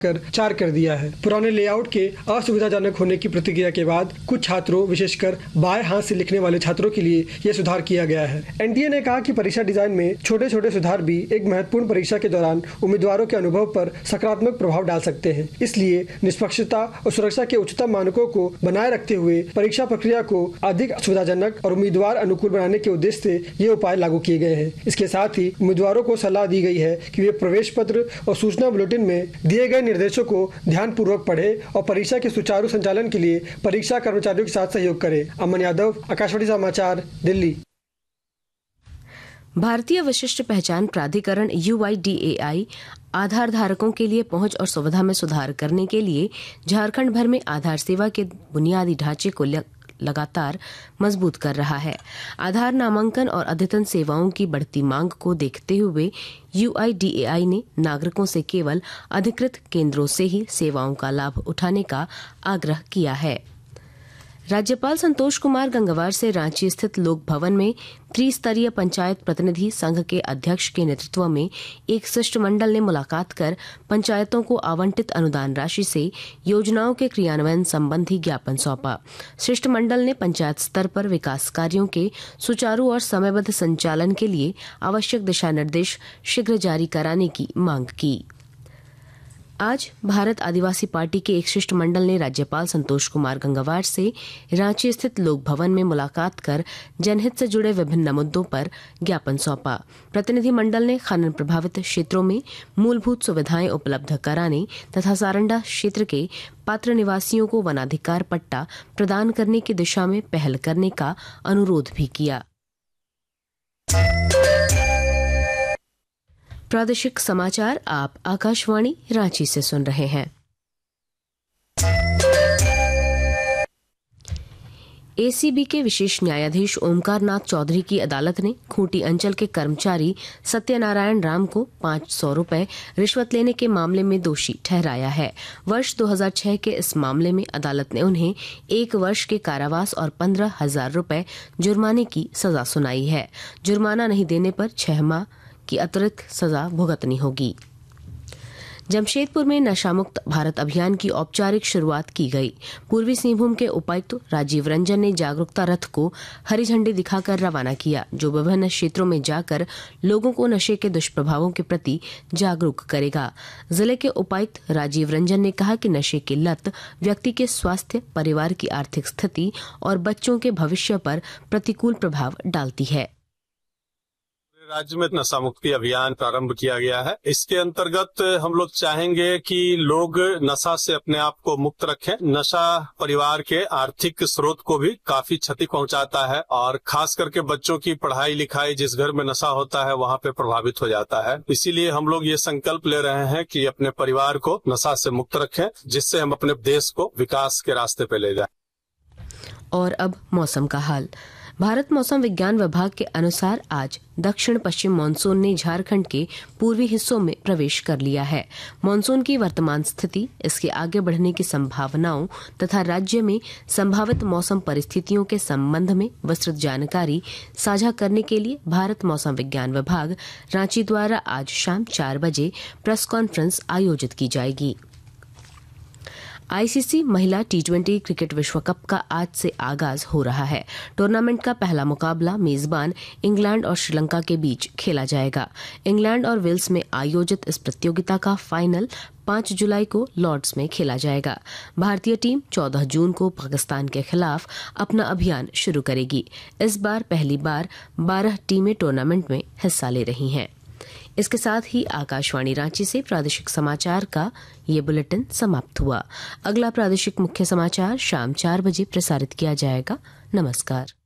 चार कर दिया है। पुराने लेआउट के असुविधाजनक होने की प्रतिक्रिया के बाद कुछ छात्रों, विशेषकर बाएं हाथ से लिखने वाले छात्रों के लिए यह सुधार किया गया है। एनटीए ने कहा कि परीक्षा डिजाइन में छोटे छोटे सुधार भी एक महत्वपूर्ण परीक्षा के दौरान उम्मीदवारों के अनुभव पर सकारात्मक प्रभाव डाल सकते हैं। इसलिए निष्पक्षता और सुरक्षा के उच्चतम मानकों को बनाए रखते हुए परीक्षा प्रक्रिया को अधिक सुविधाजनक और उम्मीदवार अनुकूल बनाने के उद्देश्य से ये उपाय लागू किए गए हैं। इसके साथ ही उम्मीदवारों को सलाह दी गई है कि वे प्रवेश पत्र और सूचना बुलेटिन में दिए गए निर्देशों को ध्यानपूर्वक पढ़ें और परीक्षा के सुचारू संचालन के लिए परीक्षा कर्मचारियों के साथ सहयोग करें। अमन यादव, आकाशवाणी समाचार, दिल्ली। भारतीय विशिष्ट पहचान प्राधिकरण UIDAI आधार धारकों के लिए पहुंच और सुविधा में सुधार करने के लिए झारखंड भर में आधार सेवा के बुनियादी ढांचे को लगातार मजबूत कर रहा है। आधार नामांकन और अद्यतन सेवाओं की बढ़ती मांग को देखते हुए UIDAI ने नागरिकों से केवल अधिकृत केंद्रों से ही सेवाओं का लाभ उठाने का आग्रह किया है। राज्यपाल संतोष कुमार गंगवार से रांची स्थित लोक भवन में त्रिस्तरीय पंचायत प्रतिनिधि संघ के अध्यक्ष के नेतृत्व में एक शिष्टमंडल ने मुलाकात कर पंचायतों को आवंटित अनुदान राशि से योजनाओं के क्रियान्वयन संबंधी ज्ञापन सौंपा। शिष्टमंडल ने पंचायत स्तर पर विकास कार्यों के सुचारू और समयबद्ध संचालन के लिए आवश्यक दिशा निर्देश शीघ्र जारी कराने की मांग की। आज भारत आदिवासी पार्टी के एक शिष्टमंडल ने राज्यपाल संतोष कुमार गंगवार से रांची स्थित लोक भवन में मुलाकात कर जनहित से जुड़े विभिन्न मुद्दों पर ज्ञापन सौंपा। प्रतिनिधिमंडल ने खनन प्रभावित क्षेत्रों में मूलभूत सुविधाएं उपलब्ध कराने तथा सारंडा क्षेत्र के पात्र निवासियों को वनाधिकार पट्टा प्रदान करने की दिशा में पहल करने का अनुरोध भी किया। प्रादेशिक समाचार आप आकाशवाणी रांची से सुन रहे हैं। ACB के विशेष न्यायाधीश ओमकार नाथ चौधरी की अदालत ने खूंटी अंचल के कर्मचारी सत्यनारायण राम को 500 रुपए रिश्वत लेने के मामले में दोषी ठहराया है। वर्ष 2006 के इस मामले में अदालत ने उन्हें 1 वर्ष के कारावास और 15,000 रुपए जुर्माने की सजा सुनाई है। जुर्माना नहीं देने पर 6 माह की अतिरिक्त सजा भुगतनी होगी। जमशेदपुर में नशामुक्त भारत अभियान की औपचारिक शुरुआत की गई। पूर्वी सिंहभूम के उपायुक्त राजीव रंजन ने जागरूकता रथ को हरी झंडी दिखाकर रवाना किया, जो विभिन्न क्षेत्रों में जाकर लोगों को नशे के दुष्प्रभावों के प्रति जागरूक करेगा। जिले के उपायुक्त राजीव रंजन ने कहा कि नशे की लत व्यक्ति के स्वास्थ्य, परिवार की आर्थिक स्थिति और बच्चों के भविष्य पर प्रतिकूल प्रभाव डालती है। राज्य में नशा मुक्ति अभियान प्रारंभ किया गया है। इसके अंतर्गत हम लोग चाहेंगे कि लोग नशा से अपने आप को मुक्त रखें। नशा परिवार के आर्थिक स्रोत को भी काफी क्षति पहुंचाता है और खास करके बच्चों की पढ़ाई लिखाई, जिस घर में नशा होता है वहां पे प्रभावित हो जाता है। इसीलिए हम लोग ये संकल्प ले रहे हैं कि अपने परिवार को नशा से मुक्त रखें, जिससे हम अपने देश को विकास के रास्ते पे ले जाएं। और अब मौसम का हाल। भारत मौसम विज्ञान विभाग के अनुसार आज दक्षिण पश्चिम मानसून ने झारखंड के पूर्वी हिस्सों में प्रवेश कर लिया है। मानसून की वर्तमान स्थिति, इसके आगे बढ़ने की संभावनाओं तथा राज्य में संभावित मौसम परिस्थितियों के संबंध में विस्तृत जानकारी साझा करने के लिए भारत मौसम विज्ञान विभाग रांची द्वारा आज शाम 4 बजे प्रेस कॉन्फ्रेंस आयोजित की जाएगी। ICC महिला T20 क्रिकेट विश्व कप का आज से आगाज हो रहा है। टूर्नामेंट का पहला मुकाबला मेजबान इंग्लैंड और श्रीलंका के बीच खेला जाएगा। इंग्लैंड और वेल्स में आयोजित इस प्रतियोगिता का फाइनल 5 जुलाई को लॉर्ड्स में खेला जाएगा। भारतीय टीम 14 जून को पाकिस्तान के खिलाफ अपना अभियान शुरू करेगी। इस बार पहली बार 12 टीमें टूर्नामेंट में हिस्सा ले रही हैं। इसके साथ ही आकाशवाणी रांची से प्रादेशिक समाचार का ये बुलेटिन समाप्त हुआ। अगला प्रादेशिक मुख्य समाचार शाम 4 बजे प्रसारित किया जाएगा। नमस्कार।